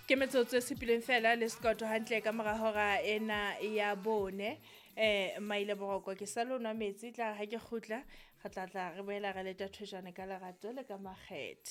ke metsotso e sepileng fela le sekoto hantle ka mora hora ena ya bone maile boroko ke sa lo nwa metsi tla ha ke kgutla re tla re boela re leta thojana ka lerato le ka makgethe.